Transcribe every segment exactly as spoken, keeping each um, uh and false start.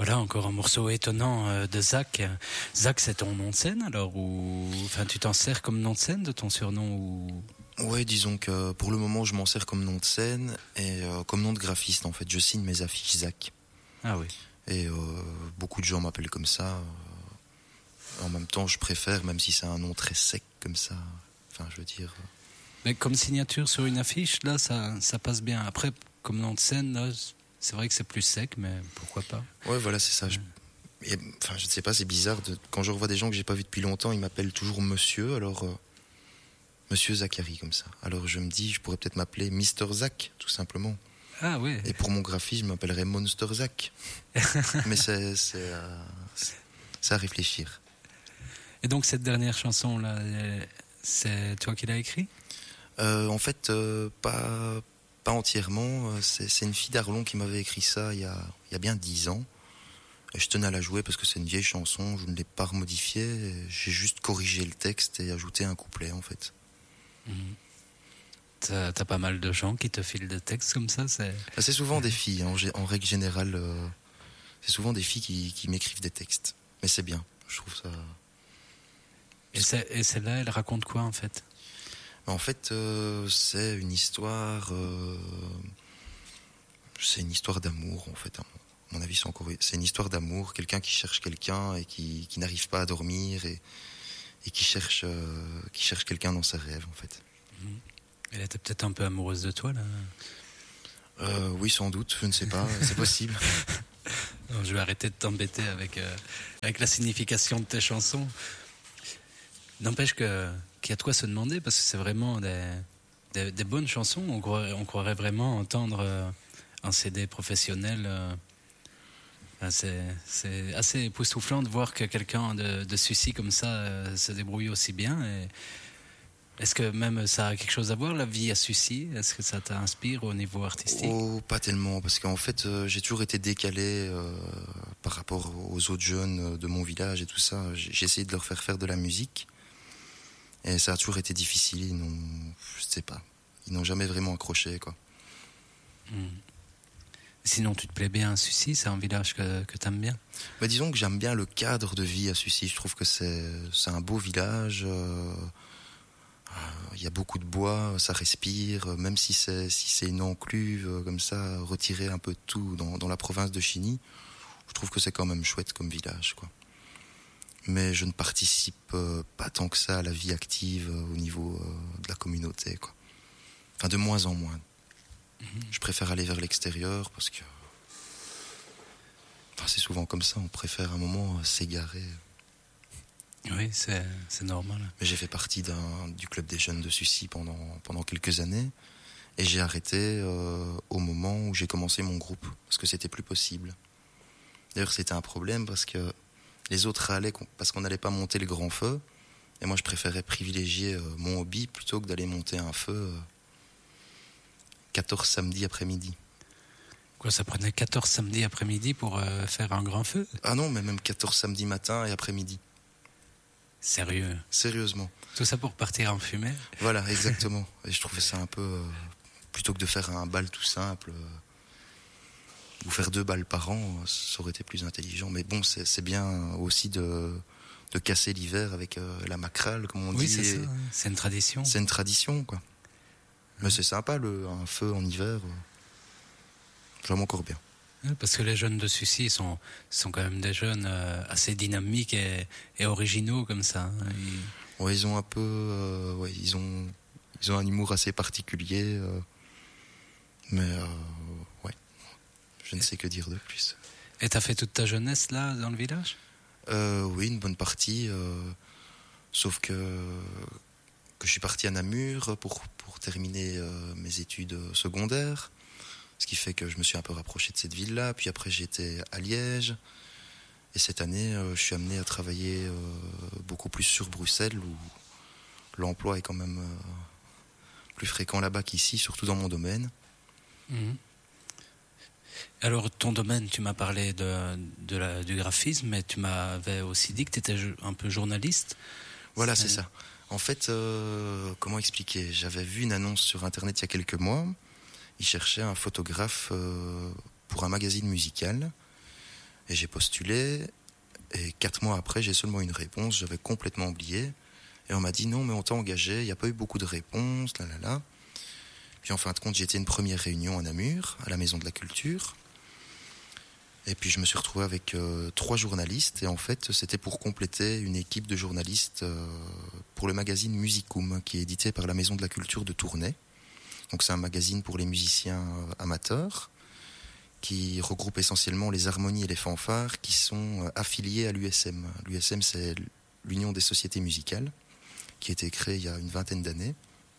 Voilà, encore un morceau étonnant euh, de Zach. Zach, c'est ton nom de scène alors ou enfin tu t'en sers comme nom de scène de ton surnom ou Ouais, disons que pour le moment, je m'en sers comme nom de scène et euh, comme nom de graphiste en fait. Je signe mes affiches Zach. Ah oui. Et euh, beaucoup de gens m'appellent comme ça. Euh, en même temps, je préfère, même si c'est un nom très sec comme ça. Enfin, je veux dire. Euh... Mais comme signature sur une affiche, là, ça, ça passe bien. Après, comme nom de scène, là, c'est vrai que c'est plus sec, mais pourquoi pas. Ouais, voilà, c'est ça. Je... Et, enfin, je ne sais pas, c'est bizarre. De... Quand je revois des gens que j'ai pas vus depuis longtemps, ils m'appellent toujours Monsieur. Alors, euh... Monsieur Zachary comme ça. Alors, je me dis, je pourrais peut-être m'appeler Mister Zach, tout simplement. Ah ouais. Et pour mon graphisme, je m'appellerais Monster Zach. Mais c'est, c'est, euh, c'est, c'est à réfléchir. Et donc cette dernière chanson là, c'est toi qui l'as écrit ? euh, En fait, euh, pas, pas entièrement. C'est, c'est une fille d'Arlon qui m'avait écrit ça il y a, il y a bien dix ans. Et je tenais à la jouer parce que c'est une vieille chanson. Je ne l'ai pas remodifiée. J'ai juste corrigé le texte et ajouté un couplet en fait. Mmh. T'as, t'as pas mal de gens qui te filent des textes comme ça, c'est... C'est souvent des filles, hein, en règle générale. Euh, c'est souvent des filles qui, qui m'écrivent des textes. Mais c'est bien, je trouve ça... Et, c'est, et celle-là, elle raconte quoi en fait ? En fait, euh, c'est une histoire... Euh, c'est une histoire d'amour, en fait. À mon avis, c'est encore... C'est une histoire d'amour, quelqu'un qui cherche quelqu'un et qui, qui n'arrive pas à dormir et, et qui cherche, euh, qui cherche quelqu'un dans ses rêves, en fait. Mmh. Elle était peut-être un peu amoureuse de toi, là. Euh, oui, sans doute, je ne sais pas, c'est possible. Non, je vais arrêter de t'embêter avec, euh, avec la signification de tes chansons. N'empêche que, qu'il y a de quoi se demander, parce que c'est vraiment des, des, des bonnes chansons. On croirait, on croirait vraiment entendre euh, un C D professionnel. Euh, c'est, c'est assez époustouflant de voir que quelqu'un de, de Sucy comme ça euh, se débrouille aussi bien. Et, est-ce que même ça a quelque chose à voir, la vie à Sucy ? Est-ce que ça t'inspire au niveau artistique ? Oh, pas tellement, parce qu'en fait, euh, j'ai toujours été décalé euh, par rapport aux autres jeunes de mon village et tout ça. J'ai, j'ai essayé de leur faire faire de la musique, et ça a toujours été difficile. Ils n'ont, je sais pas, ils n'ont jamais vraiment accroché, quoi. Mmh. Sinon, tu te plais bien à Sucy ? C'est un village que, que t'aimes bien ? Mais disons que j'aime bien le cadre de vie à Sucy. Je trouve que c'est, c'est un beau village. Euh, Il y a beaucoup de bois, ça respire, même si c'est, si c'est une encluve comme ça, retirer un peu de tout dans, dans la province de Chigny, je trouve que c'est quand même chouette comme village, quoi. Mais je ne participe pas tant que ça à la vie active au niveau de la communauté, quoi. Enfin, de moins en moins. Mm-hmm. Je préfère aller vers l'extérieur parce que... Enfin, c'est souvent comme ça, on préfère un moment s'égarer. Oui, c'est, c'est normal. Mais j'ai fait partie d'un, du club des jeunes de Sucy pendant, pendant quelques années. Et j'ai arrêté euh, au moment où j'ai commencé mon groupe. Parce que c'était plus possible. D'ailleurs, c'était un problème parce que les autres râlaient parce qu'on n'allait pas monter le grand feu. Et moi, je préférais privilégier euh, mon hobby plutôt que d'aller monter un feu euh, quatorze samedis après-midi. Quoi, ça prenait quatorze samedis après-midi pour euh, faire un grand feu ? Ah non, mais même quatorze samedis matin et après-midi. Sérieux ? Sérieusement. Tout ça pour partir en fumée ? Voilà, exactement. Et je trouvais ça un peu... Euh, plutôt que de faire un bal tout simple, euh, ou faire deux balles par an, ça aurait été plus intelligent. Mais bon, c'est, c'est bien aussi de, de casser l'hiver avec euh, la macrale, comme on oui, dit. Oui, c'est ça. C'est une tradition. C'est une tradition, quoi. Mais mmh. c'est sympa, le, un feu en hiver. Euh, j'aime encore bien. Parce que les jeunes de Sucy sont, sont quand même des jeunes euh, assez dynamiques et, et originaux comme ça. Hein. Ils... Ouais, ils ont un peu, euh, ouais, ils ont, ils ont un humour assez particulier, euh, mais euh, ouais, je ne sais que dire de plus. Et t'as fait toute ta jeunesse là dans le village ? euh, Oui, une bonne partie, euh, sauf que que je suis parti à Namur pour pour terminer euh, mes études secondaires. Ce qui fait que je me suis un peu rapproché de cette ville-là. Puis après, j'étais à Liège. Et cette année, euh, je suis amené à travailler euh, beaucoup plus sur Bruxelles, où l'emploi est quand même euh, plus fréquent là-bas qu'ici, surtout dans mon domaine. Mmh. Alors, ton domaine, tu m'as parlé de, de la, du graphisme, mais tu m'avais aussi dit que tu étais un peu journaliste. Voilà, c'est, c'est ça. En fait, euh, comment expliquer ? J'avais vu une annonce sur Internet il y a quelques mois. Il cherchait un photographe euh, pour un magazine musical. Et j'ai postulé, et quatre mois après, j'ai seulement une réponse, j'avais complètement oublié. Et on m'a dit non, mais on t'a engagé, il n'y a pas eu beaucoup de réponses, là, là, là. Puis en fin de compte, j'ai été à une première réunion à Namur, à la Maison de la Culture. Et puis je me suis retrouvé avec euh, trois journalistes. Et en fait, c'était pour compléter une équipe de journalistes euh, pour le magazine Musicum, qui est édité par la Maison de la Culture de Tournai. Donc c'est un magazine pour les musiciens euh, amateurs, qui regroupe essentiellement les harmonies et les fanfares qui sont euh, affiliés à l'U S M. L'U S M, c'est l'Union des sociétés musicales, qui a été créée il y a une vingtaine d'années.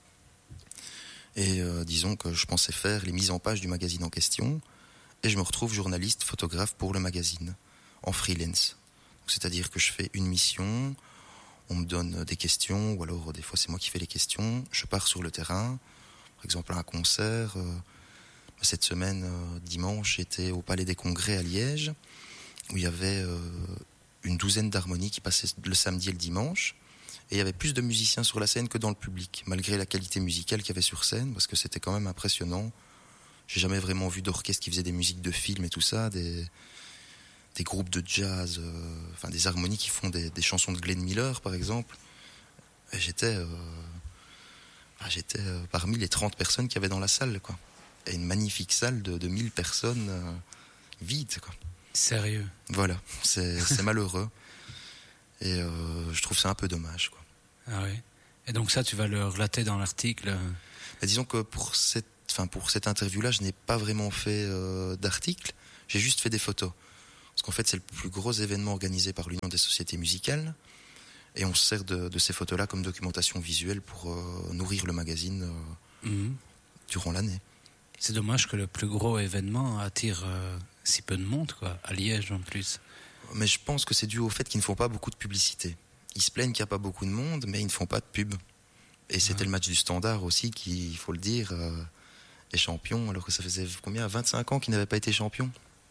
Et euh, disons que je pensais faire les mises en page du magazine en question, et je me retrouve journaliste, photographe pour le magazine, en freelance. Donc, c'est-à-dire que je fais une mission, on me donne des questions, ou alors des fois c'est moi qui fais les questions, je pars sur le terrain, par exemple à un concert. Euh, cette semaine, euh, dimanche, j'étais au Palais des Congrès à Liège, où il y avait euh, une douzaine d'harmonies qui passaient le samedi et le dimanche. Et il y avait plus de musiciens sur la scène que dans le public, malgré la qualité musicale qu'il y avait sur scène, parce que c'était quand même impressionnant. J'ai jamais vraiment vu d'orchestre qui faisait des musiques de films et tout ça, des, des groupes de jazz, euh, enfin des harmonies qui font des, des chansons de Glenn Miller, par exemple. Et j'étais, euh, j'étais euh, parmi les trente personnes qu'il y avait dans la salle, quoi. Et une magnifique salle de, de mille personnes euh, vide, quoi. Sérieux? Voilà, c'est, c'est malheureux. Et euh, je trouve ça un peu dommage, quoi. Ah oui. Et donc ça, tu vas le relater dans l'article? Mais disons que pour cette, enfin pour cette interview-là, je n'ai pas vraiment fait euh, d'article. J'ai juste fait des photos. Parce qu'en fait, c'est le plus gros événement organisé par l'Union des sociétés musicales. Et on se sert de, de ces photos-là comme documentation visuelle pour euh, nourrir le magazine euh, mmh. durant l'année. C'est dommage que le plus gros événement attire euh, si peu de monde, quoi, à Liège en plus. Mais je pense que c'est dû au fait qu'ils ne font pas beaucoup de publicité. Ils se plaignent qu'il n'y a pas beaucoup de monde, mais ils ne font pas de pub. Et c'était ouais. le match du Standard aussi qui, il faut le dire, euh, est champion, alors que ça faisait combien, vingt-cinq ans qu'il n'avait pas été champion.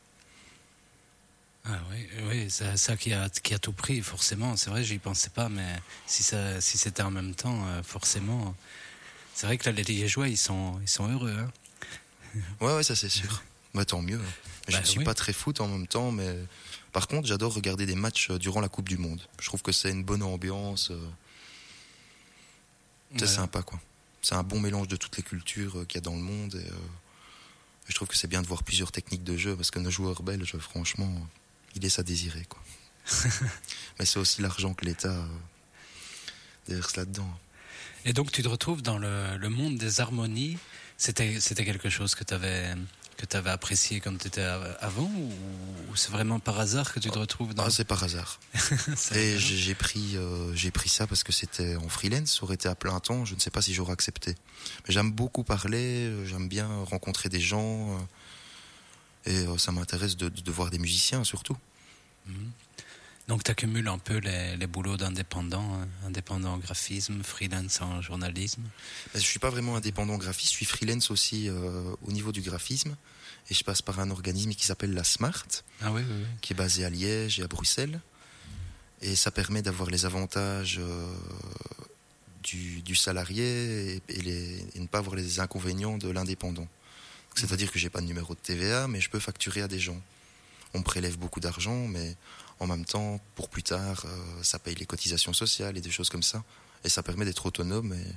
Ah oui, oui, c'est ça qui a, qui a tout pris, forcément. C'est vrai, j'y pensais pas, mais si, ça, si c'était en même temps, euh, forcément... C'est vrai que là, les Liégeois, ils sont, ils sont heureux. Hein. Ouais, ouais, ça c'est sûr. Bah, tant mieux. Je ne bah, suis oui. pas très foot en même temps, mais... Par contre, j'adore regarder des matchs durant la Coupe du Monde. Je trouve que c'est une bonne ambiance. Euh... C'est ouais. sympa, quoi. C'est un bon mélange de toutes les cultures euh, qu'il y a dans le monde. Et, euh... et je trouve que c'est bien de voir plusieurs techniques de jeu, parce que nos joueurs belges, franchement, il laisse à désirer, quoi. Mais c'est aussi l'argent que l'État euh, déverse là-dedans. Et donc, tu te retrouves dans le, le monde des harmonies. C'était, c'était quelque chose que tu avais... que tu avais apprécié quand tu étais avant, ou, ou c'est vraiment par hasard que tu te retrouves dans... Ah, c'est par hasard. Et j'ai, j'ai, pris, euh, j'ai pris ça parce que c'était en freelance, ça aurait été à plein temps, je ne sais pas si j'aurais accepté. Mais j'aime beaucoup parler, j'aime bien rencontrer des gens, euh, et euh, ça m'intéresse de, de, de voir des musiciens surtout. Mmh. Donc tu accumules un peu les, les boulots d'indépendant, hein, indépendant en graphisme, freelance en journalisme. Je ne suis pas vraiment indépendant en graphisme, je suis freelance aussi euh, au niveau du graphisme. Et je passe par un organisme qui s'appelle la Smart, ah oui, oui, oui. qui est basé à Liège et à Bruxelles. Et ça permet d'avoir les avantages euh, du, du salarié et, et, les, et ne pas avoir les inconvénients de l'indépendant. Donc, c'est-à-dire mmh. que je n'ai pas de numéro de T V A, mais je peux facturer à des gens. On me prélève beaucoup d'argent, mais en même temps, pour plus tard, euh, ça paye les cotisations sociales et des choses comme ça. Et ça permet d'être autonome. Et...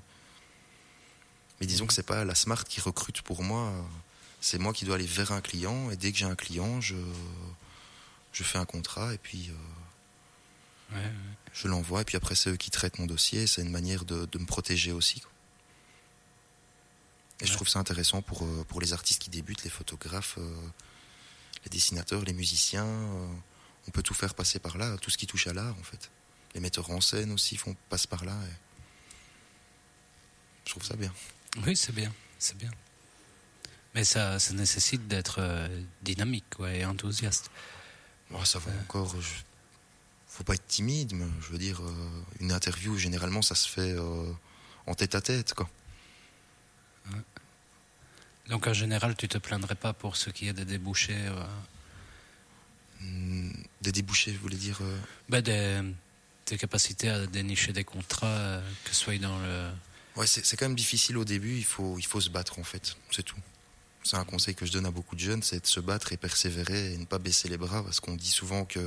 Mais disons mmh. que ce n'est pas la Smart qui recrute pour moi. C'est moi qui dois aller vers un client, et dès que j'ai un client, je, je fais un contrat, et puis euh, ouais, ouais. je l'envoie, et puis après c'est eux qui traitent mon dossier. C'est une manière de, de me protéger aussi, quoi. Et ouais. je trouve ça intéressant pour, pour les artistes qui débutent, les photographes, euh, les dessinateurs, les musiciens. Euh, on peut tout faire passer par là, tout ce qui touche à l'art, en fait. Les metteurs en scène aussi font, passent par là. Et... Je trouve ça bien. Oui, c'est bien, c'est bien. Mais ça, ça nécessite d'être euh, dynamique, ouais, et enthousiaste. Oh, ça va euh... encore. Je... Faut pas être timide, mais je veux dire, euh, une interview, généralement, ça se fait euh, en tête à tête, quoi. Ouais. Donc, en général, tu te plaindrais pas pour ce qui est des débouchés euh... mmh, Des débouchés, vous voulez dire euh... ben, des, des capacités à dénicher des contrats, euh, que ce soit dans le... Ouais, c'est, c'est quand même difficile au début, il faut, il faut se battre, en fait, c'est tout. C'est un conseil que je donne à beaucoup de jeunes, c'est de se battre et persévérer et ne pas baisser les bras, parce qu'on dit souvent que,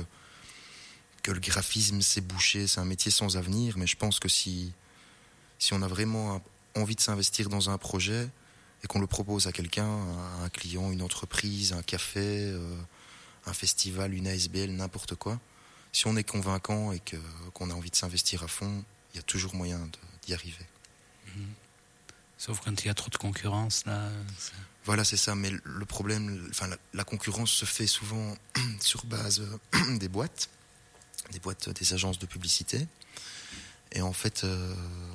que le graphisme c'est bouché, c'est un métier sans avenir, mais je pense que si, si on a vraiment envie de s'investir dans un projet et qu'on le propose à quelqu'un, à un client, une entreprise, un café, euh, un festival, une A S B L, n'importe quoi, si on est convaincant et que, qu'on a envie de s'investir à fond, il y a toujours moyen de, d'y arriver. Mmh. Sauf quand il y a trop de concurrence, là... C'est... Voilà, c'est ça, mais le problème, enfin, la, la concurrence se fait souvent sur base des boîtes, des boîtes, des agences de publicité. Et en fait, euh,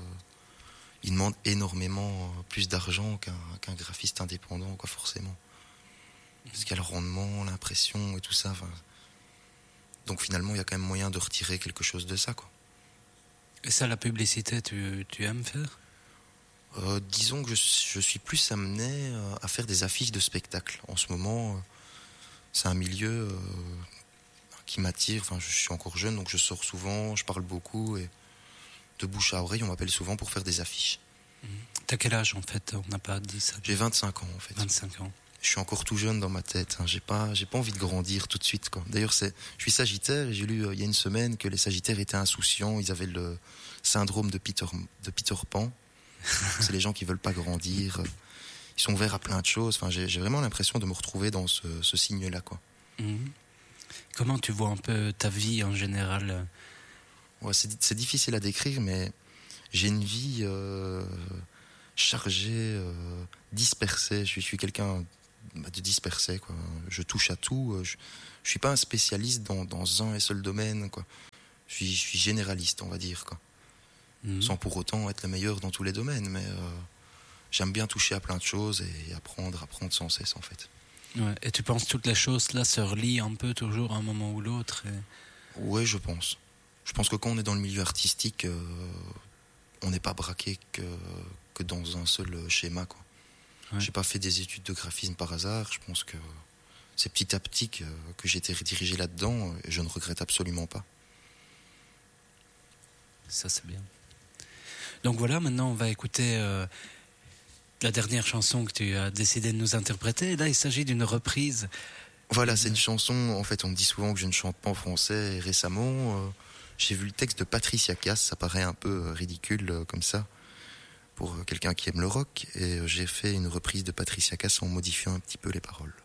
ils demandent énormément plus d'argent qu'un, qu'un graphiste indépendant, quoi, forcément. Parce qu'il y a le rendement, l'impression et tout ça. Donc finalement, il y a quand même moyen de retirer quelque chose de ça, quoi. Et ça, la publicité, tu, tu aimes faire ? Euh, disons que je, je suis plus amené à faire des affiches de spectacles. En ce moment, c'est un milieu euh, qui m'attire. Enfin, je suis encore jeune, donc je sors souvent, je parle beaucoup. Et de bouche à oreille, on m'appelle souvent pour faire des affiches. Mmh. T'as quel âge, en fait ? On n'a pas dit ça. J'ai vingt-cinq ans, en fait. vingt-cinq ans. Je suis encore tout jeune dans ma tête. Hein. J'ai pas, j'ai pas envie de grandir tout de suite, quoi. D'ailleurs, c'est, je suis sagittaire et j'ai lu euh, il y a une semaine que les sagittaires étaient insouciants. Ils avaient le syndrome de Peter, de Peter Pan. C'est les gens qui veulent pas grandir. Ils sont ouverts à plein de choses. Enfin, j'ai, j'ai vraiment l'impression de me retrouver dans ce, ce signe-là, quoi. Mmh. Comment tu vois un peu ta vie en général ? Ouais, c'est, c'est difficile à décrire, mais j'ai une vie euh, chargée, euh, dispersée. Je suis, je suis quelqu'un de dispersé, quoi. Je touche à tout. Je, je suis pas un spécialiste dans, dans un et seul domaine, quoi. Je suis, je suis généraliste, on va dire, quoi. Mmh. Sans pour autant être le meilleur dans tous les domaines, mais euh, j'aime bien toucher à plein de choses et apprendre, apprendre sans cesse, en fait. Ouais. Et tu penses que toutes les choses là se relient un peu toujours à un moment ou l'autre et... Oui, je pense. Je pense que quand on est dans le milieu artistique, euh, on n'est pas braqué que, que dans un seul schéma, quoi. Ouais. J'ai pas fait des études de graphisme par hasard. Je pense que c'est petit à petit que, que j'ai été redirigé là-dedans et je ne regrette absolument pas. Ça, c'est bien. Donc voilà, maintenant on va écouter euh, la dernière chanson que tu as décidé de nous interpréter. Et là, il s'agit d'une reprise. Voilà, c'est une chanson, en fait, on me dit souvent que je ne chante pas en français. Et récemment, euh, j'ai vu le texte de Patricia Cass, ça paraît un peu ridicule euh, comme ça, pour quelqu'un qui aime le rock. Et euh, j'ai fait une reprise de Patricia Cass en modifiant un petit peu les paroles.